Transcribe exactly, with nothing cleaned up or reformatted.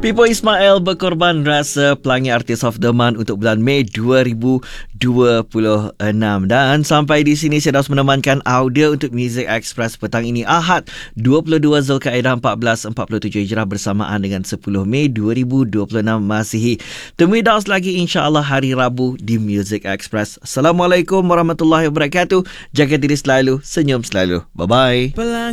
Pipo Ismail berkorban rasa Pelangi Artist of the Month untuk bulan Mei dua ribu dua puluh enam. Dan sampai di sini saya dah menemankan audio untuk Music Express petang ini Ahad dua puluh dua Zulkaidah empat belas empat puluh tujuh Hijrah bersamaan dengan sepuluh Mei dua ribu dua puluh enam Masihi. Temui Daus lagi insya-Allah hari Rabu di Music Express. Assalamualaikum warahmatullahi wabarakatuh. Jaga diri selalu, senyum selalu. Bye bye.